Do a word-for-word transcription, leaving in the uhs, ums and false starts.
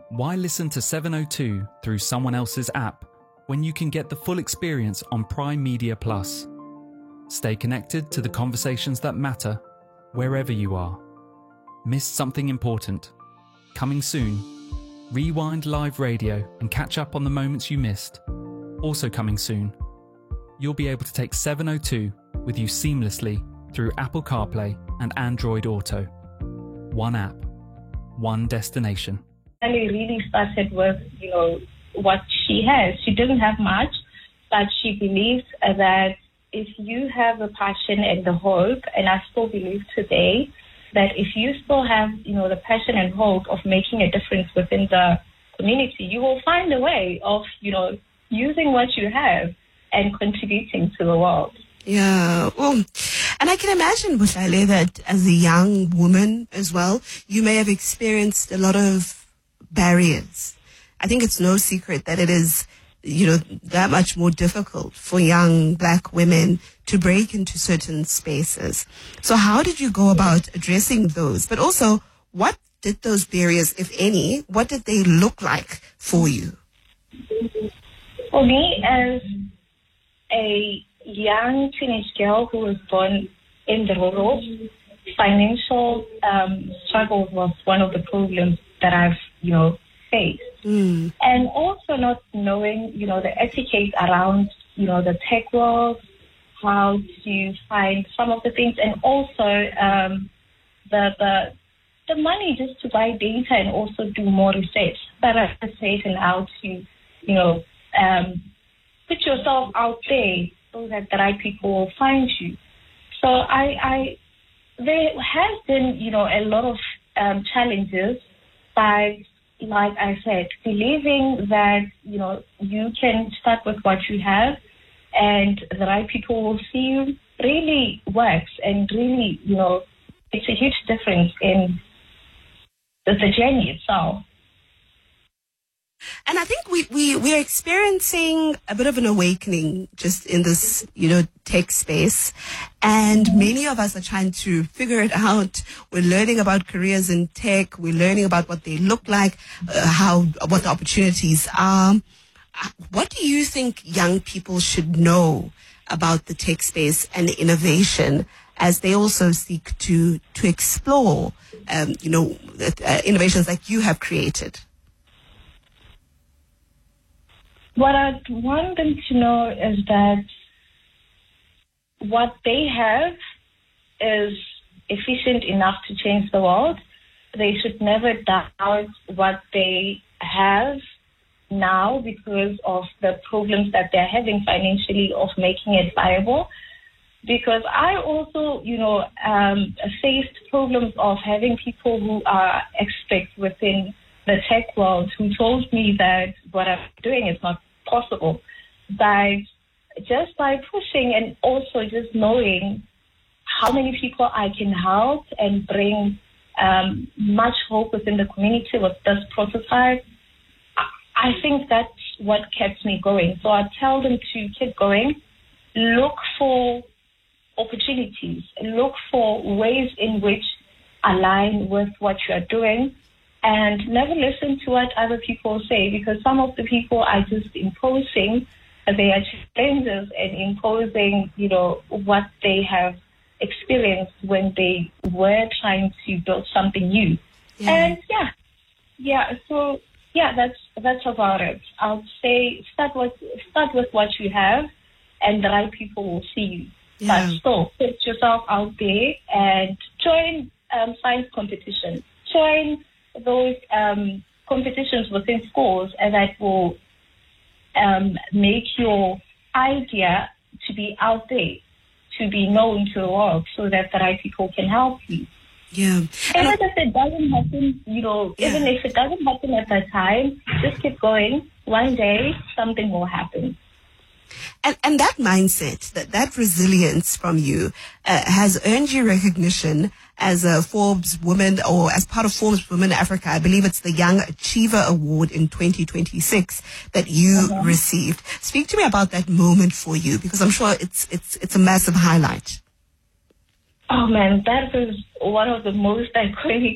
Why listen to seven oh two through someone else's app when you can get the full experience on Prime Media Plus? Stay connected to the conversations that matter wherever you are. Missed something important? Coming soon. Rewind live radio and catch up on the moments you missed. Also coming soon. You'll be able to take seven oh two with you seamlessly through Apple CarPlay and Android Auto. One app, one destination. Ellie really started with, you know, what she has. She doesn't have much, but she believes that if you have the passion and the hope, and I still believe today, that if you still have, you know, the passion and hope of making a difference within the community, you will find a way of, you know, using what you have and contributing to the world. Yeah, well, and I can imagine, Buhlale, that as a young woman as well, you may have experienced a lot of barriers. I think it's no secret that it is, you know, that much more difficult for young black women to break into certain spaces. So how did you go about addressing those? But also, what did those barriers, if any, what did they look like for you? For me, as a young teenage girl who was born in the rural, financial um, struggles was one of the problems that I've, you know, faced. Mm. And also not knowing, you know, the etiquette around, you know, the tech world, how to find some of the things, and also um, the, the the money just to buy data and also do more research, better research, and how to, you know, um, put yourself out there so that the right people will find you. So I, I there has been, you know, a lot of um, challenges, but like I said, believing that, you know, you can start with what you have and the right people will see you really works, and really, you know, it's a huge difference in the, the journey itself. And I think we, we, we're experiencing a bit of an awakening just in this, you know, tech space. And many of us are trying to figure it out. We're learning about careers in tech. We're learning about what they look like, uh, how, what the opportunities are. What do you think young people should know about the tech space and innovation as they also seek to, to explore, um, you know, uh, innovations like you have created? What I want them to know is that what they have is efficient enough to change the world. They should never doubt what they have now because of the problems that they're having financially of making it viable. Because I also, you know, um, faced problems of having people who are experts within the tech world who told me that what I'm doing is not possible. But just by pushing and also just knowing how many people I can help and bring um, much hope within the community with this prototype, I think that's what kept me going. So I tell them to keep going, look for opportunities, look for ways in which align with what you are doing, and never listen to what other people say, because some of the people are just imposing their challenges and imposing, you know, what they have experienced when they were trying to build something new. Yeah. And yeah, yeah. So yeah, that's that's about it. I'll say start with start with what you have, and the right people will see you. Yeah. But still, put yourself out there and join um, science competition. Join those um, competitions within schools, and that will um, make your idea to be out there, to be known to the world, so that the right people can help you. Yeah. Even if it doesn't happen, you know, yeah. even if it doesn't happen at that time, just keep going. One day, something will happen. And, and that mindset, that, that resilience from you uh, has earned you recognition as a Forbes Woman, or as part of Forbes Women Africa. I believe it's the Young Achiever Award in twenty twenty-six that you uh-huh. received. Speak to me about that moment for you, because I'm sure it's it's it's a massive highlight. Oh man, that was one of the most iconic